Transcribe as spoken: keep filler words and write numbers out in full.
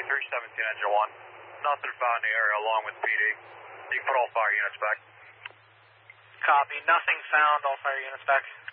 three seventeen engine one. Nothing found in the area along with P D. You can put all fire units back. Copy. Nothing found. All fire units back.